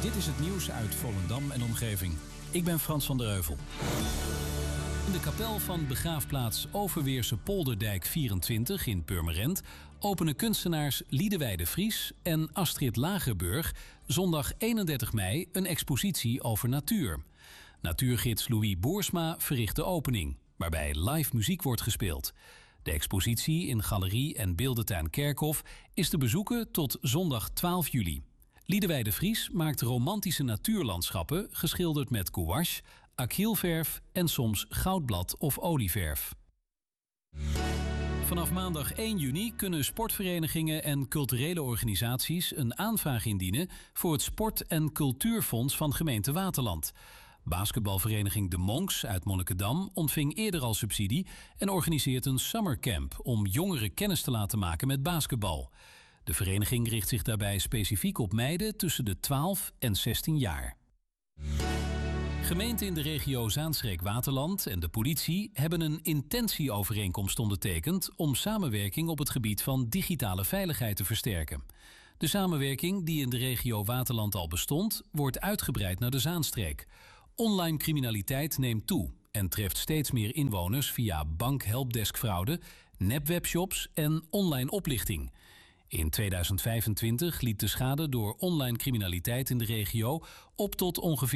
Dit is het nieuws uit Volendam en omgeving. Ik ben Frans van der Heuvel. In de kapel van begraafplaats Overweerse Polderdijk 24 in Purmerend openen kunstenaars Liedewij de Vries en Astrid Lagerburg zondag 31 mei een expositie over natuur. Natuurgids Louis Boersma verricht de opening, waarbij live muziek wordt gespeeld. De expositie in Galerie en Beeldentuin Kerkhof is te bezoeken tot zondag 12 juli. Liedewij de Vries maakt romantische natuurlandschappen geschilderd met gouache, acrylverf en soms goudblad of olieverf. Vanaf maandag 1 juni kunnen sportverenigingen en culturele organisaties een aanvraag indienen voor het Sport- en Cultuurfonds van gemeente Waterland. Basketbalvereniging De Monks uit Monnikendam ontving eerder al subsidie en organiseert een summercamp om jongeren kennis te laten maken met basketbal. De vereniging richt zich daarbij specifiek op meiden tussen de 12 en 16 jaar. Gemeenten in de regio Zaanstreek-Waterland en de politie hebben een intentieovereenkomst ondertekend om samenwerking op het gebied van digitale veiligheid te versterken. De samenwerking, die in de regio Waterland al bestond, wordt uitgebreid naar de Zaanstreek. Online criminaliteit neemt toe en treft steeds meer inwoners via bankhelpdeskfraude, nepwebshops en online oplichting. In 2025 liep de schade door online criminaliteit in de regio op tot ongeveer